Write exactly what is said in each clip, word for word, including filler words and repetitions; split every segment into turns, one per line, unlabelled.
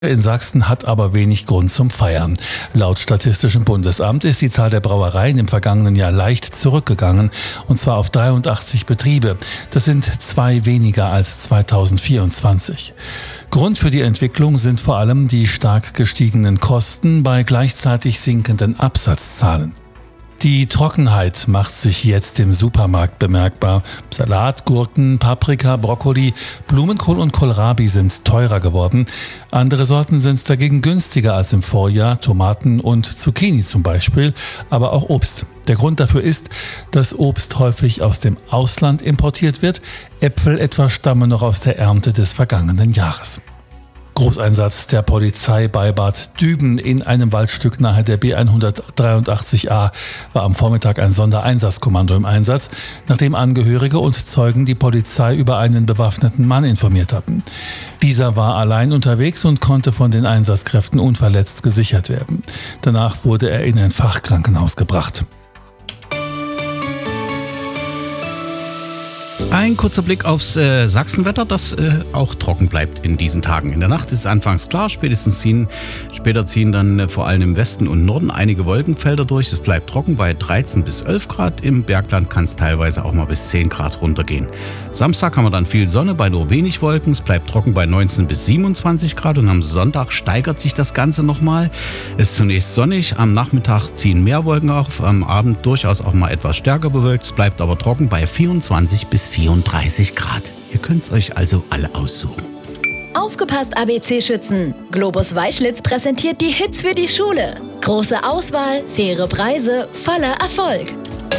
In Sachsen hat aber wenig Grund zum Feiern. Laut Statistischem Bundesamt ist die Zahl der Brauereien im vergangenen Jahr leicht zurückgegangen, und zwar auf dreiundachtzig Betriebe. Das sind zwei weniger als zweitausendvierundzwanzig. Grund für die Entwicklung sind vor allem die stark gestiegenen Kosten bei gleichzeitig sinkenden Absatzzahlen. Die Trockenheit macht sich jetzt im Supermarkt bemerkbar. Salat, Gurken, Paprika, Brokkoli, Blumenkohl und Kohlrabi sind teurer geworden. Andere Sorten sind dagegen günstiger als im Vorjahr, Tomaten und Zucchini zum Beispiel, aber auch Obst. Der Grund dafür ist, dass Obst häufig aus dem Ausland importiert wird. Äpfel etwa stammen noch aus der Ernte des vergangenen Jahres. Großeinsatz der Polizei bei Bad Düben in einem Waldstück nahe der B hundertdreiundachtzig a war am Vormittag ein Sondereinsatzkommando im Einsatz, nachdem Angehörige und Zeugen die Polizei über einen bewaffneten Mann informiert hatten. Dieser war allein unterwegs und konnte von den Einsatzkräften unverletzt gesichert werden. Danach wurde er in ein Fachkrankenhaus gebracht.
Ein kurzer Blick aufs äh, Sachsenwetter, das äh, auch trocken bleibt in diesen Tagen. In der Nacht ist es anfangs klar, spätestens ziehen, später ziehen dann äh, vor allem im Westen und Norden einige Wolkenfelder durch. Es bleibt trocken bei dreizehn bis elf Grad. Im Bergland kann es teilweise auch mal bis zehn Grad runtergehen. Samstag haben wir dann viel Sonne bei nur wenig Wolken. Es bleibt trocken bei neunzehn bis siebenundzwanzig Grad und am Sonntag steigert sich das Ganze nochmal. Es ist zunächst sonnig, am Nachmittag ziehen mehr Wolken auf, am Abend durchaus auch mal etwas stärker bewölkt. Es bleibt aber trocken bei vierundzwanzig bis vierunddreißig Grad. Ihr könnt es euch also alle aussuchen.
Aufgepasst, A B C-Schützen! Globus Weißlitz präsentiert die Hits für die Schule. Große Auswahl, faire Preise, voller Erfolg.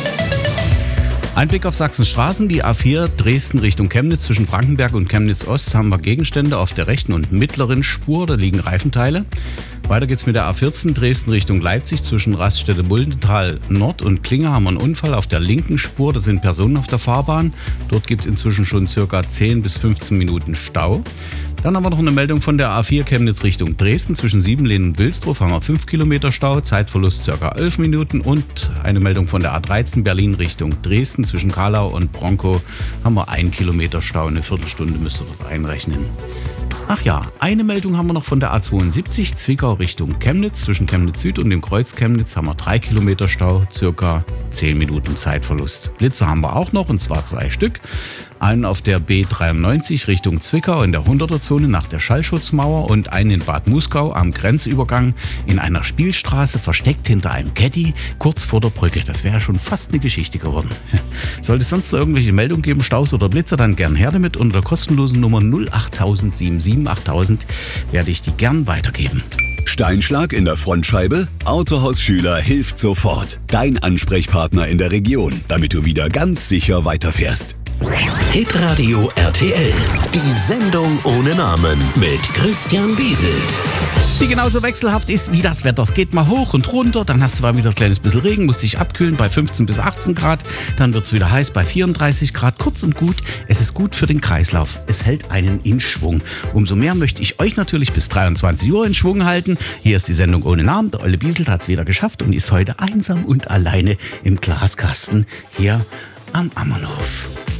Ein Blick auf Sachsens Straßen, die A vier Dresden Richtung Chemnitz. Zwischen Frankenberg und Chemnitz Ost haben wir Gegenstände auf der rechten und mittleren Spur, da liegen Reifenteile. Weiter geht's mit der A vierzehn Dresden Richtung Leipzig. Zwischen Raststätte Muldental Nord und Klinge haben wir einen Unfall auf der linken Spur. Da sind Personen auf der Fahrbahn. Dort gibt es inzwischen schon circa zehn bis fünfzehn Minuten Stau. Dann haben wir noch eine Meldung von der A vier Chemnitz Richtung Dresden. Zwischen Siebenlehn und Wilsdruf haben wir fünf Kilometer Stau, Zeitverlust circa elf Minuten. Und eine Meldung von der A dreizehn Berlin Richtung Dresden. Zwischen Karlau und Bronkow haben wir ein Kilometer Stau. Eine Viertelstunde müsst ihr dort einrechnen. Ach ja, eine Meldung haben wir noch von der A zweiundsiebzig Zwickau Richtung Chemnitz. Zwischen Chemnitz Süd und dem Kreuz Chemnitz haben wir drei Kilometer Stau, circa zehn Minuten Zeitverlust. Blitze haben wir auch noch, und zwar zwei Stück. Einen auf der B dreiundneunzig Richtung Zwickau in der hunderter-Zone nach der Schallschutzmauer und einen in Bad Muskau am Grenzübergang in einer Spielstraße versteckt hinter einem Caddy kurz vor der Brücke. Das wäre schon fast eine Geschichte geworden. Sollte es sonst noch irgendwelche Meldungen geben, Staus oder Blitzer, dann gern her damit. Unter der kostenlosen Nummer null acht null sieben sieben achttausend werde ich die gern weitergeben.
Steinschlag in der Frontscheibe? Autohaus Schüler hilft sofort. Dein Ansprechpartner in der Region, damit du wieder ganz sicher weiterfährst.
Hitradio R T L. Die Sendung ohne Namen mit Christian Bieselt.
Die genauso wechselhaft ist wie das Wetter. Es geht mal hoch und runter, dann hast du mal wieder ein kleines bisschen Regen, musst dich abkühlen bei fünfzehn bis achtzehn Grad, dann wird es wieder heiß bei vierunddreißig Grad. Kurz und gut, es ist gut für den Kreislauf. Es hält einen in Schwung. Umso mehr möchte ich euch natürlich bis dreiundzwanzig Uhr in Schwung halten. Hier ist die Sendung ohne Namen. Der Olle Bieselt hat es wieder geschafft und ist heute einsam und alleine im Glaskasten hier am Ammerhof.